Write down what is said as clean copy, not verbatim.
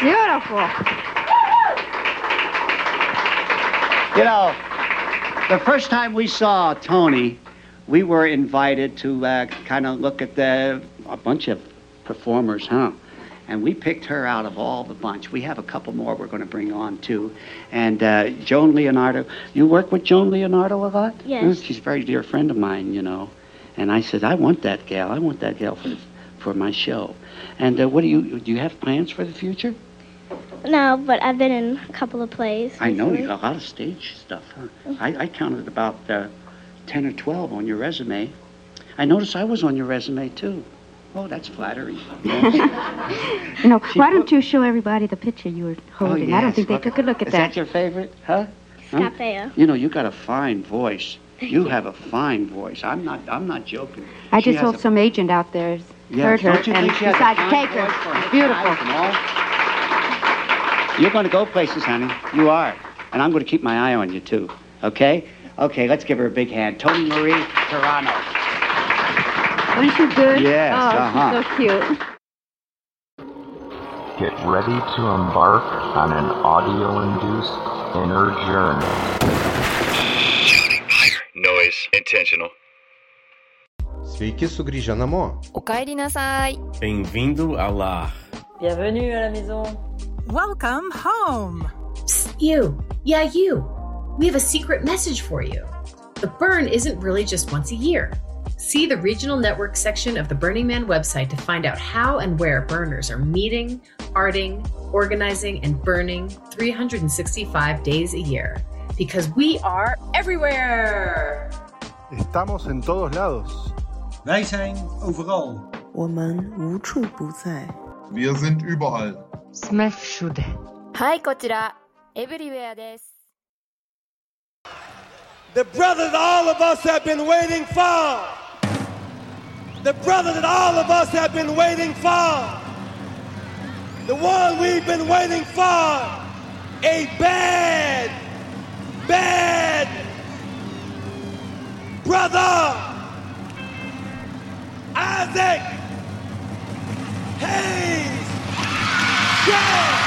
Beautiful. You know, the first time we saw Tony, we were invited to kind of look at a bunch of performers, And we picked her out of all the bunch. We have a couple more we're going to bring on, too. And Joan Leonardo. You work with Joan Leonardo a lot? Yes. She's a very dear friend of mine, you know. And I said, I want that gal. I want that gal for my show. And what do you have plans for the future? No, but I've been in a couple of plays recently. I know you got a lot of stage stuff, huh? I counted about 10 or 12 on your resume. I noticed I was on your resume, too. Oh, that's flattering. Why don't you show everybody the picture you were holding? Yes. I don't think they took a look at that. Is that your favorite, huh? Scapeo. You know, you got a fine voice. You have a fine voice. I'm not joking. I just hope some agent out there heard her and decided to take her. Beautiful. You're going to go places, honey. You are. And I'm going to keep my eye on you, too. Okay? Okay, let's give her a big hand. Tony Marie Toronto. Wasn't she good? Yes, she's so cute. Get ready to embark on an audio-induced inner journey. Shouting fire. Noise. Intentional. Sveiki sugrįžę namo. おかえりなさい. Bem-vindo ao lar. Bienvenue à la maison. Welcome home. Psst, you. Yeah, you. We have a secret message for you. The burn isn't really just once a year. See the regional network section of the Burning Man website to find out how and where burners are meeting, arting, organizing, and burning 365 days a year. Because we are everywhere! Estamos en todos lados. Wij zijn overal. 我们无处不在. Wir sind überall. Sme všude. はい、こちら Everywhere です。 The brother that all of us have been waiting for. The brother that all of us have been waiting for. The one we've been waiting for. A bad brother. Isaac Hayes. Yeah.